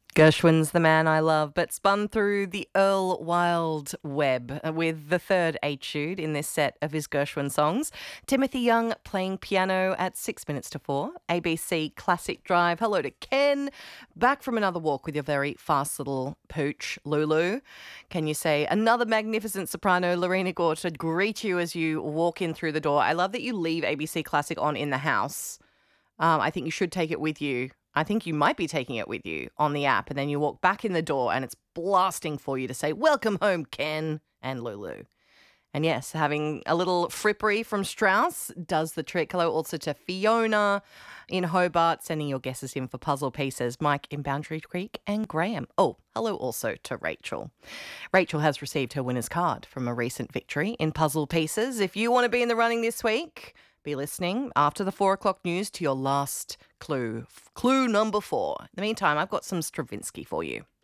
Gershwin's the man I love, but spun through the Earl Wild web with the third etude in this set of his Gershwin songs. Timothy Young playing piano at 6 minutes to 4. ABC Classic Drive. Hello to Ken. Back from another walk with your very fast little pooch, Lulu. Can you say another magnificent soprano, Lorena Gore, to greet you as you walk in through the door? I love that you leave ABC Classic on in the house. I think you should take it with you. I think you might be taking it with you on the app, and then you walk back in the door and it's blasting for you to say, "Welcome home, Ken and Lulu." And yes, having a little frippery from Strauss does the trick. Hello also to Fiona in Hobart, sending your guesses in for puzzle pieces. Mike in Boundary Creek and Graham. Oh, hello also to Rachel. Rachel has received her winner's card from a recent victory in puzzle pieces. If you want to be in the running this week, be listening after the 4 o'clock news to your last clue. Clue number 4. In the meantime, I've got some Stravinsky for you.